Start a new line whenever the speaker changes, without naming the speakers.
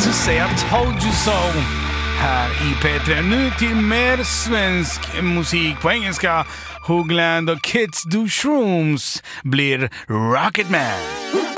också säga Told You So här i P3. Nu till mer svensk musik på engelska. Hoogland och Kids Do Shrooms blir Rocketman.